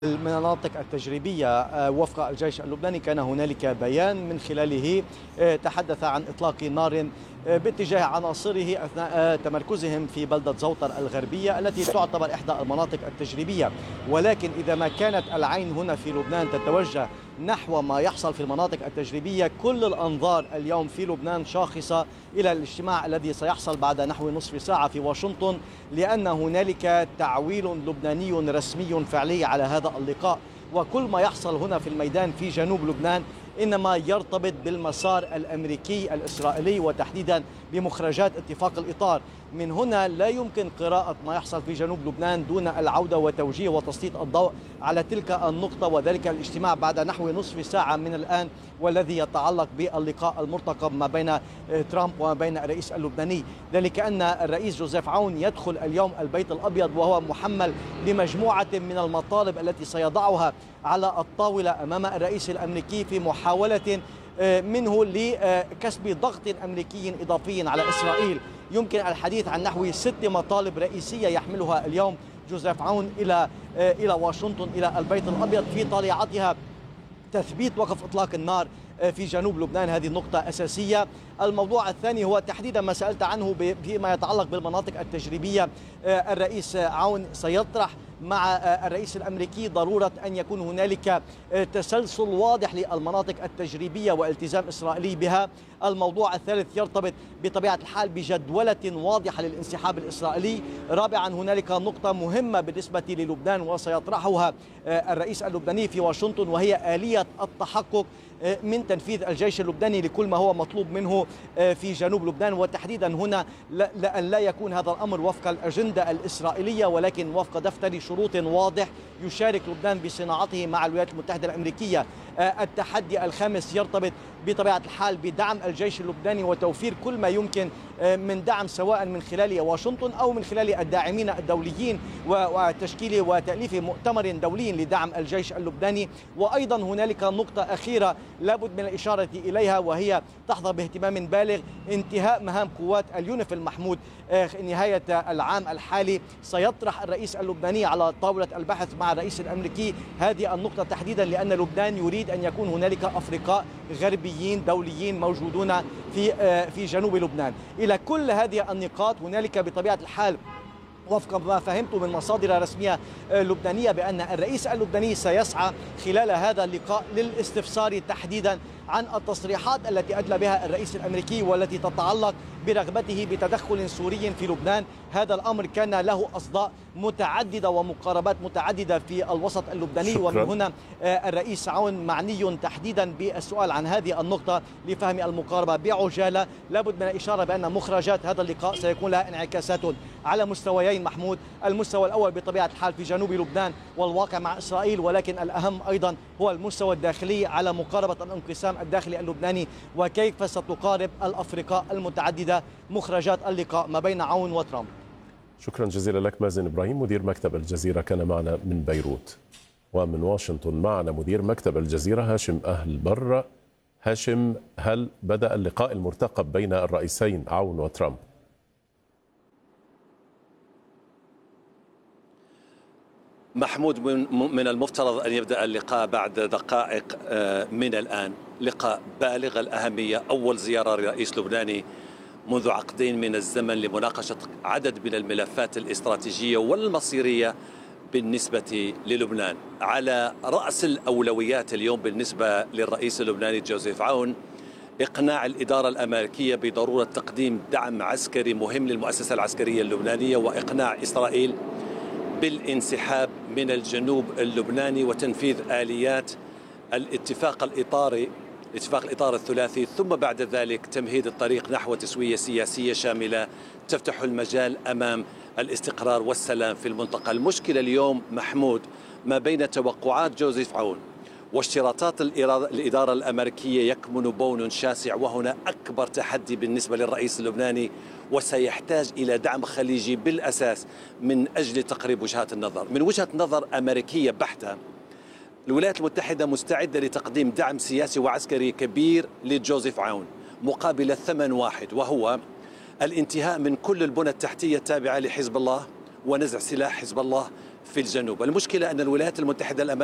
المناطق التجريبية وفق الجيش اللبناني. كان هنالك بيان من خلاله تحدث عن إطلاق نار باتجاه عناصره أثناء تمركزهم في بلدة زوطر الغربية التي تعتبر إحدى المناطق التجريبية. ولكن إذا ما كانت العين هنا في لبنان تتوجه نحو ما يحصل في المناطق التجريبية، كل الأنظار اليوم في لبنان شاخصة إلى الاجتماع الذي سيحصل بعد نحو نصف ساعة في واشنطن، لأن هنالك تعويل لبناني رسمي فعلي على هذا اللقاء. وكل ما يحصل هنا في الميدان في جنوب لبنان إنما يرتبط بالمسار الأمريكي الإسرائيلي، وتحديدا بمخرجات اتفاق الإطار. من هنا لا يمكن قراءة ما يحصل في جنوب لبنان دون العودة وتوجيه وتسليط الضوء على تلك النقطة، وذلك الاجتماع بعد نحو نصف ساعة من الآن، والذي يتعلق باللقاء المرتقب ما بين ترامب وما بين الرئيس اللبناني. ذلك أن الرئيس جوزيف عون يدخل اليوم البيت الأبيض وهو محمل بمجموعة من المطالب التي سيضعها على الطاولة أمام الرئيس الأمريكي في محاولة منه لكسب ضغط أمريكي إضافي على إسرائيل. يمكن الحديث عن نحو 6 مطالب رئيسية يحملها اليوم جوزيف عون إلى واشنطن، إلى البيت الأبيض، في طليعتها تثبيت وقف إطلاق النار في جنوب لبنان. هذه النقطة أساسية. الموضوع الثاني هو تحديدا ما سألت عنه فيما يتعلق بالمناطق التجريبية. الرئيس عون سيطرح مع الرئيس الأمريكي ضرورة أن يكون هنالك تسلسل واضح للمناطق التجريبية والتزام إسرائيلي بها. الموضوع الثالث يرتبط بطبيعة الحال بجدولة واضحة للانسحاب الإسرائيلي. رابعا هنالك نقطة مهمة بالنسبة للبنان وسيطرحها الرئيس اللبناني في واشنطن، وهي آلية التحقق من تنفيذ الجيش اللبناني لكل ما هو مطلوب منه في جنوب لبنان. وتحديدا هنا لا يكون هذا الأمر وفق الأجندة الإسرائيلية، ولكن وفق دفتر شروط واضح يشارك لبنان بصناعته مع الولايات المتحدة الأمريكية. التحدي الخامس يرتبط بطبيعة الحال بدعم الجيش اللبناني وتوفير كل ما يمكن من دعم، سواء من خلال واشنطن أو من خلال الداعمين الدوليين، وتشكيل وتأليف مؤتمر دولي لدعم الجيش اللبناني. وأيضا هنالك نقطة أخيرة لابد من الإشارة إليها، وهي تحظى باهتمام بالغ: انتهاء مهام قوات اليونيف المحمود نهاية العام الحالي. سيطرح الرئيس اللبناني على طاولة البحث مع الرئيس الأمريكي هذه النقطة تحديدا، لأن لبنان يريد أن يكون هنالك أفرقاء غربيين دوليين موجودون في جنوب لبنان. إلى كل هذه النقاط هنالك بطبيعة الحال، وفق ما فهمت من مصادر رسمية لبنانية، بأن الرئيس اللبناني سيسعى خلال هذا اللقاء للاستفسار تحديدا عن التصريحات التي أدلى بها الرئيس الأمريكي والتي تتعلق برغبته بتدخل سوري في لبنان. هذا الأمر كان له أصداء متعددة ومقاربات متعددة في الوسط اللبناني. شكرا. ومن هنا الرئيس عون معني تحديدا بالسؤال عن هذه النقطة لفهم المقاربة بعجالة. لابد من الإشارة بأن مخرجات هذا اللقاء سيكون لها انعكاسات على مستويين محمود: المستوى الأول بطبيعة الحال في جنوب لبنان والواقع مع إسرائيل، ولكن الأهم أيضا هو المستوى الداخلي على مقاربة الانقسام الداخلي اللبناني وكيف ستقارب الأفرقاء المتعددة مخرجات اللقاء ما بين عون وترامب. شكرا جزيلا لك مازن إبراهيم مدير مكتب الجزيرة، كان معنا من بيروت. ومن واشنطن معنا مدير مكتب الجزيرة هاشم أهل بر. هاشم، هل بدأ اللقاء المرتقب بين الرئيسين عون وترامب؟ محمود، من المفترض أن يبدأ اللقاء بعد دقائق من الآن. لقاء بالغ الأهمية، أول زيارة لرئيس لبناني منذ عقدين من الزمن لمناقشة عدد من الملفات الاستراتيجية والمصيرية بالنسبة للبنان. على رأس الأولويات اليوم بالنسبة للرئيس اللبناني جوزيف عون إقناع الإدارة الأمريكية بضرورة تقديم دعم عسكري مهم للمؤسسة العسكرية اللبنانية، وإقناع إسرائيل بالانسحاب من الجنوب اللبناني وتنفيذ آليات الاتفاق الإطار الثلاثي، ثم بعد ذلك تمهيد الطريق نحو تسوية سياسية شاملة تفتح المجال أمام الاستقرار والسلام في المنطقة. المشكلة اليوم محمود ما بين توقعات جوزيف عون واشتراطات الإدارة الأمريكية يكمن بون شاسع، وهنا أكبر تحدي بالنسبة للرئيس اللبناني، وسيحتاج إلى دعم خليجي بالأساس من أجل تقريب وجهات النظر. من وجهة نظر أمريكية بحتة، الولايات المتحدة مستعدة لتقديم دعم سياسي وعسكري كبير لجوزيف عون مقابل ثمن واحد، وهو الانتهاء من كل البنى التحتية التابعة لحزب الله ونزع سلاح حزب الله في الجنوب. المشكلة أن الولايات المتحدة